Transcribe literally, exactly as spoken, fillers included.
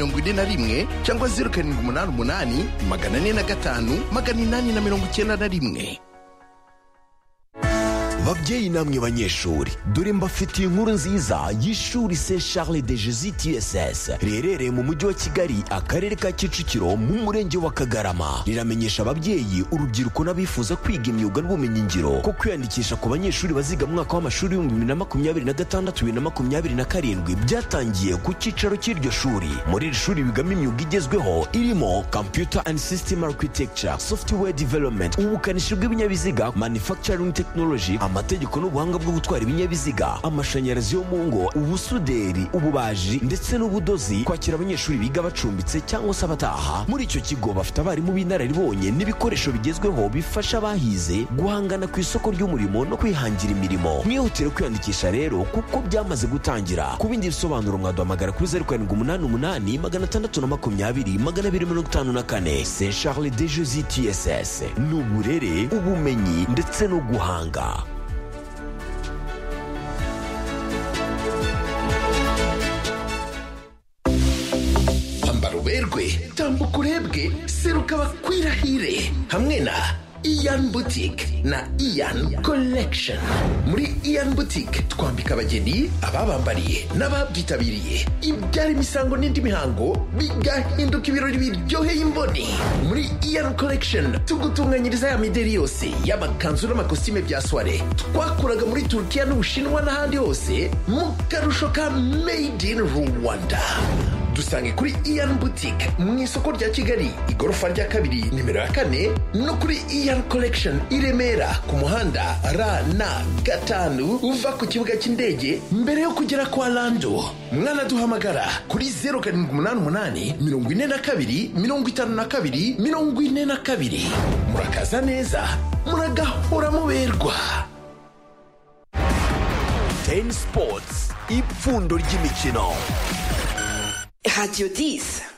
mirongo ine na rimwe cyangwa zeru karindwi umunani umunani magana ane na gatanu magana inani na mirongo icyenda na rimwe. babyeyi namwe banyeshuri, dore mbafitiye inkuru nziza y'ishuri Saint Charles de Jesus T S S riherereye mu mujyi wa Kigali, akarere ka Kicukiro, mu murenge wa Kagarama. Riramenyesha ababyeyi, urubyiruko n'abifuza kwiga imyuga n'ubumenyingiro ko kwiyandikisha ku banyeshuri baziga mu mwaka w'amashuri w'ibihumbi bibiri na makumyabiri na gatandatu bibiri na makumyabiri na karindwi byatangiye ku cyicaro cy'iryo shuri. Muri iri shuri bigamo imyuga igezweho irimo Computer and System Architecture, Software Development, ubukanishi bw'ibinyabiziga, Manufacturing Technology, amategeko n'ubuhanga bwo gutwara ibinyabiziga, amashanyarazi yo mu ngo, ubusuderi, ububaji ndetse n'ubudozi. Kwakira abanyeshuri biga bacumbitse cyangwa se abataha. Muri icyo kigo bafite abarimu b'inararibonye n'ibikoresho bigezweho bifasha abahize guhangana ku isoko ry'umurimo no kwihangira imirimo. Mwihutire kwiyandikisha rero kuko byamaze gutangira. Ku bindi bisobanuro mwaduhamagara kuri zeru karindwi umunani umunani magana atandatu na makumyabiri magana abiri mirongo itanu na kane. Saint Charles de Jesus T S S, ni uburere, ubumenyi ndetse no guhanga. Berwe, tambuka urebwe, seruka bakwirahire hamwe na Ian Boutique na Ian Collection. Muri Ian Boutique twambika abageni, ababambariye n'ababyitabiriye ibyara imisango n'indi mihango bigahinduka ibirori biryoheye imboni. Muri Ian Collection tugutunganyiriza ya mideri yose y'amakanzu n'amakositime bya soirée twakuraga muri Turkiya n'Ubushinwa n'ahandi hose mu karusho ka Made in Rwanda. Dusange kuri Ian Boutique mu isoko rya Kigali, igorofa rya kabiri nimero ya kane, no kuri Ian Collection i Remera ku muhanda R N gatanu uva ku kibuga cy'indege mbere yo kugera kwa Lando. Mwana duhamagara kuri zeru karindwi umunani umunani mirongo ine na kabiri mirongo itanu na kabiri mirongo ine na kabiri. Murakaza neza, muragahora muberwa. Ten Sports, ipfundo ry'imikino. Radio dix.